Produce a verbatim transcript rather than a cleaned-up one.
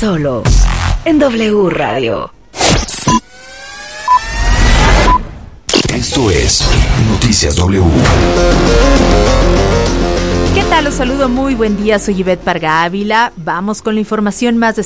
solo en W Radio. Esto es Noticias W. ¿Qué tal? Los saludo, muy buen día, soy Ivette Parga Ávila. Vamos con la información más